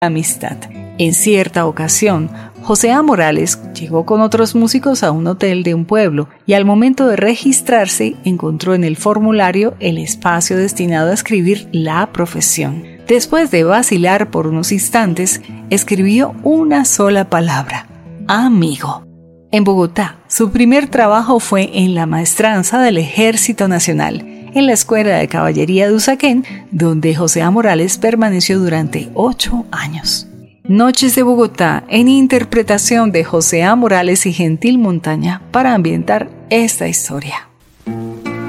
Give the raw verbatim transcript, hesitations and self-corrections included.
amistad. En cierta ocasión, José A. Morales llegó con otros músicos a un hotel de un pueblo y al momento de registrarse encontró en el formulario el espacio destinado a escribir la profesión. Después de vacilar por unos instantes, escribió una sola palabra: amigo. En Bogotá, su primer trabajo fue en la maestranza del Ejército Nacional, en la Escuela de Caballería de Usaquén, donde José A. Morales permaneció durante ocho años. Noches de Bogotá, en interpretación de José A. Morales y Gentil Montaña, para ambientar esta historia.